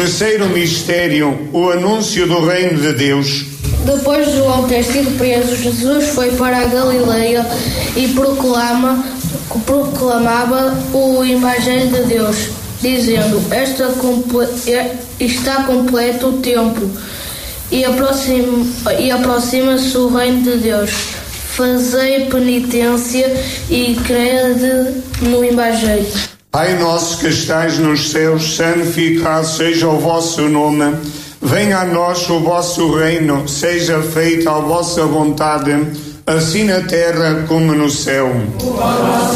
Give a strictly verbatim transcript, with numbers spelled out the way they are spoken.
Terceiro mistério, o anúncio do reino de Deus. Depois de João ter sido preso, Jesus foi para a Galileia e proclama, proclamava o Evangelho de Deus, dizendo: Esta comple- está completo o tempo e aproxima, e aproxima-se o reino de Deus. Fazei penitência e crede no Evangelho. Pai nosso que estais nos céus, santificado seja o vosso nome. Venha a nós o vosso reino, seja feita a vossa vontade, assim na terra como no céu.